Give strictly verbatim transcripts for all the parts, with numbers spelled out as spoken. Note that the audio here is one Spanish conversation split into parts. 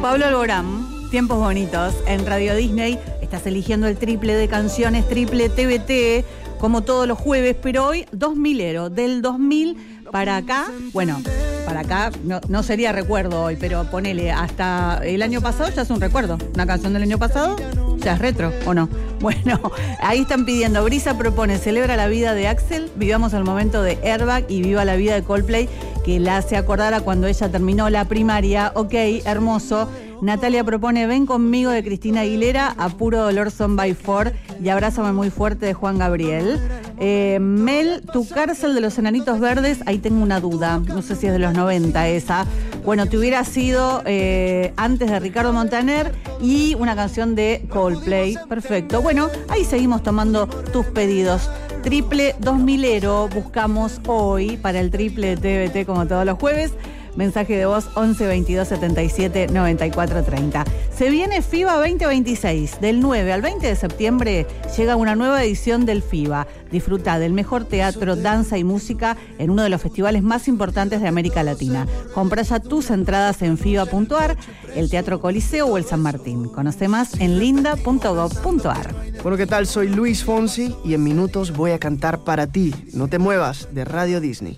Pablo Alborán, Tiempos Bonitos, en Radio Disney. Estás eligiendo el triple de canciones, triple T V T, como todos los jueves, pero hoy dos milero, del dos mil para acá, bueno, para acá no, no sería recuerdo hoy, pero ponele, hasta el año pasado ya es un recuerdo. Una canción del año pasado ya es retro, ¿o no? Bueno, ahí están pidiendo. Brisa propone Celebra la vida de Axel, vivamos el momento de Airbag y Viva la vida de Coldplay, que la hace acordar a cuando ella terminó la primaria. Ok, hermoso. Natalia propone Ven conmigo de Cristina Aguilera, A puro dolor Son by Four y Abrázame muy fuerte de Juan Gabriel. Eh, Mel, Tu cárcel de los enanitos verdes, ahí tengo una duda, no sé si es de los noventa esa. Bueno, te hubiera sido eh, antes de Ricardo Montaner y una canción de Coldplay. Perfecto. Bueno, ahí seguimos tomando tus pedidos. Triple dos milero buscamos hoy para el triple de T V T como todos los jueves. Mensaje de voz once veintidós setenta y siete noventa y cuatro treinta. Se viene FIBA veinte veintiséis. Del nueve al veinte de septiembre llega una nueva edición del FIBA. Disfruta del mejor teatro, danza y música en uno de los festivales más importantes de América Latina. Compra ya tus entradas en fiba punto ar, el Teatro Coliseo o el San Martín. Conoce más en linda punto gov punto ar. Bueno, ¿qué tal? Soy Luis Fonsi y en minutos voy a cantar para ti. No te muevas, de Radio Disney.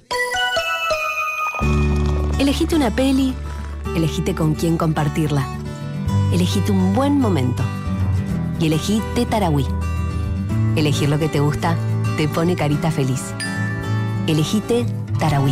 Elegite una peli, elegite con quién compartirla. Elegite un buen momento. Y elegí Tetaraui. Elegir lo que te gusta te pone carita feliz. Elegite Taraui.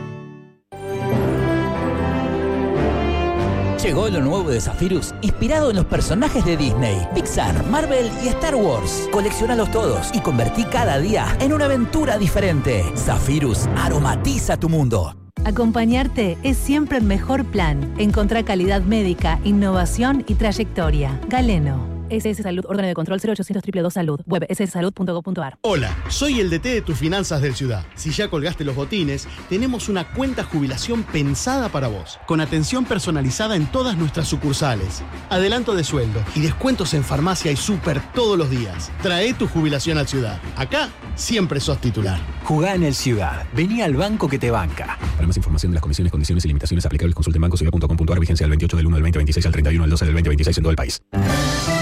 Llegó lo nuevo de Zephyrus, inspirado en los personajes de Disney, Pixar, Marvel y Star Wars. Colecciónalos todos y convertí cada día en una aventura diferente. Zephyrus aromatiza tu mundo. Acompañarte es siempre el mejor plan. Encontrá calidad médica, innovación y trayectoria. Galeno. S S Salud, órgano de control cero ochocientos dos dos dos Salud. Web s s salud punto gov punto ar. Hola, soy el D T de tus finanzas del Ciudad. Si ya colgaste los botines, tenemos una cuenta jubilación pensada para vos, con atención personalizada en todas nuestras sucursales, adelanto de sueldo y descuentos en farmacia y súper todos los días. Trae tu jubilación al Ciudad. Acá siempre sos titular. Jugá en el Ciudad. Vení al banco que te banca. Para más información de las condiciones, condiciones y limitaciones aplicables, consulte en banco ciudad punto com punto ar. Vigencia del veintiocho del uno del veinte veintiséis al treinta y uno del doce del veinte veintiséis en todo el país.